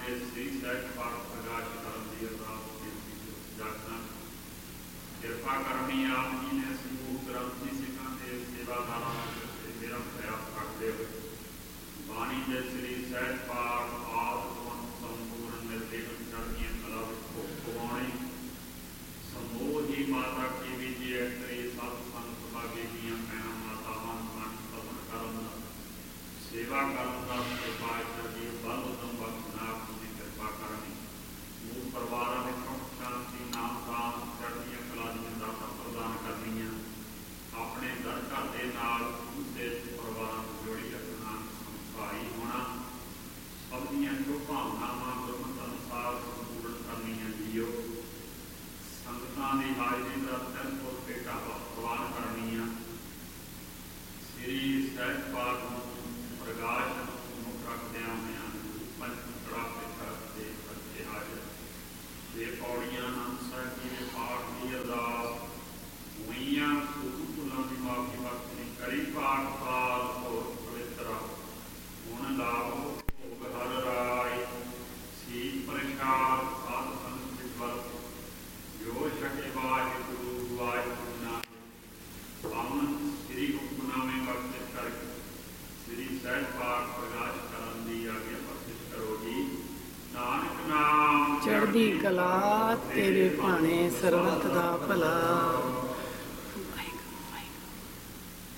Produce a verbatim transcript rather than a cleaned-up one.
ਦੇ ਸ੍ਰੀ ਸਹਿਜ ਪਾਠ ਪ੍ਰਕਾਸ਼ ਕਰਨ ਦੀ ਅਰਦਾਸ ਬੇਨਤੀ ਜਾਚਨਾ ਕਿਰਪਾ ਕਰਨੀ ਆਪ ਜੀ ਨੇ ਸਮੂਹ ਗ੍ਰੰਥੀ ਸਿੱਖਾਂ ਦੇ ਸੇਵਾਦਾਰਾਂ ਤੇ ਮੇਰਾ ਪ੍ਰਯਾਸ ਕਰਦੇ ਹੋਏ ਬਾਣੀ ਦੇ ਸ੍ਰੀ ਸਹਿਜ ਪਾਠ ਆਪ ਸੰਪੂਰਨ ਨਿਰਦੇਸ਼ ਚੜ੍ਹਦੀਆਂ ਕਲਾ ਵਿੱਚ ਭੋਗ ਪਵਾਉਣੇ ਸਮੂਹ ਹੀ ਮਾਤਾ ਕੀ ਵਿਜੇ ਕਰੀ ਸਤ ਸੰਤ ਭਾਗੇ ਦੀਆਂ ਭੈਣਾਂ ਮਾਤਾਵਾਂ ਮਨ ਪਸੰਦ ਕਰਨ ਦਾ ਸੇਵਾ ਕਰਨ ਦਾ ਕਿਰਪਾ ਜੀ ਬਲ ਉਦਮ ਬਖਸ਼ਣਾ ਦੀ ਕਿਰਪਾ ਕਰਨੀ ਮੂਲ ਪਰਿਵਾਰਾਂ ਵਿੱਚ ਸੁਖ ਸ਼ਾਂਤੀ ਨਾਮ ਦਾਨ ਚੜ੍ਹਦੀਆਂ ਕਲਾ ਦੀਆਂ ਦਾਤਾਂ ਪ੍ਰਦਾਨ ਕਰਨੀਆਂ ਆਪਣੇ ਦਰ ਘਰ ਦੇ ਨਾਲ ਦੂਸਰੇ ਪਰਿਵਾਰਾਂ ਨੂੰ ਜੋੜੀ ਰੱਖਣਾ ਸੰਭਾਈ ਹੋਣਾ ਸਭ ਦੀਆਂ ਜੋ ਭਾਵਨਾਵਾਂ ਗੁਰਮਤਿ ਅਨੁਸਾਰ ਸੰਪੂਰਨ ਕਰਨੀਆਂ ਜੀਓ ਸੰਗਤਾਂ ਦੀ ਹਾਜ਼ਰੀ ਦਾ ਤਿੰਨ ਫੁੱਟ ਭੇਟਾ ਪ੍ਰਵਾਨ ਕਰਨੀਆਂ ਸ੍ਰੀ ਸਹਿਜ ਪਾਠ ਨੂੰ ਪ੍ਰਕਾਸ਼ ਮੁੱਖ ਰੱਖਦਿਆਂ ਹੋਇਆਂ ਪੰਜ ਕੜਾਕੇ ਕਰਦੇ ਬੱਚੇ ਹਾਜ਼ਰ ਇਹ ਪੌੜੀਆਂ ਆਨੰਦ ਸਾਹਿਬ ਜੀ ਦੇ ਪਾਠ ਦੀ ਅਰਦਾਸ ਹੋਈਆਂ ਭੁੱਲਾਂ ਦੀ ਮਾਫੀ ਬਖਸ਼ਣੀ ਕਰੀ ਪਾਠ ਕਾਲ ਹੋਰ ਪਵਿੱਤਰ ਹੁਣ ਲਾਭ ਭੋਗ ਹਰ ਰਾਏ ਸੀ ਪ੍ਰਸ਼ਾਦ ਸਾਧ ਸੰਗਤ ਵਿੱਚ ਵਰਤ ਜੋ ਛਕੇ ਵਾਹਿਗੁਰੂ ਵਾਹਿਗੁਰੂ ਨਾਮ ਬਾਵਨ ਸ੍ਰੀ ਹੁਕਮਨਾਮੇ ਬਖਸ਼ਿਸ਼ ਕਰਕੇ ਸ੍ਰੀ ਸਹਿਜ ਪਾਠ ਪ੍ਰਕਾਸ਼ ਕਰਨ ਦੀ ਆਗਿਆ ਬਖਸ਼ਿਸ਼ ਕਰੋ ਜੀ ਨਾਨਕ ਨਾਮ ਚੜ੍ਹਦੀ ਕਲਾ ਤੇਰੇ ਭਾਣੇ ਸਰਬੱਤ ਦਾ ਭਲਾ।